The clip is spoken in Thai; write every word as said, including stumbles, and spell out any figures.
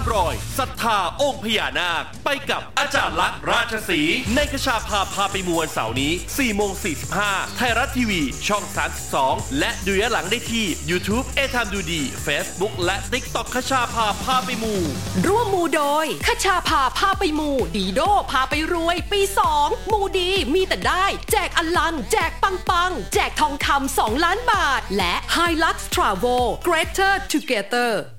รอยศรัทธาองค์พญานาคไปกับอาจารย์ลักษณ์ราชสีห์ในคชาพาพาไปมวลเสาร์นี้ สี่โมงสี่สิบห้า ไทยรัฐทีวีช่องสามสิบสองและดูย้อนหลังได้ที่ YouTube เอทามดูดี Facebook และ TikTok คชาพาพาไปมูร่วมมูโดยคชาพาพาไปมูดีโดพาไปรวยปีสองมูดีมีแต่ได้แจกอลังแจกปังปังแจกทองคำสองล้านบาทและ Hilux Travel Greater Together